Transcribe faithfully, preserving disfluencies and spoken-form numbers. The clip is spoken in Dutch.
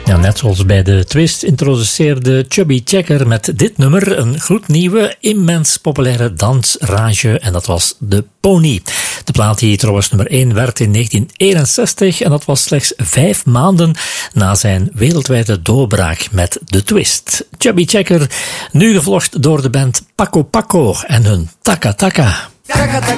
Ja, net zoals bij de Twist introduceerde Chubby Checker met dit nummer een gloednieuwe, immens populaire dansrage en dat was de Pony. De plaat die trouwens nummer één werd in negentien eenenzestig en dat was slechts vijf maanden na zijn wereldwijde doorbraak met de Twist. Chubby Checker, nu gevolgd door de band Paco Paco en hun Taka Taka.